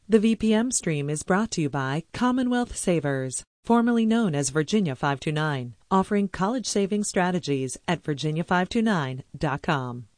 The VPM stream is brought to you by Commonwealth Savers, formerly known as Virginia 529, offering college saving strategies at virginia529.com.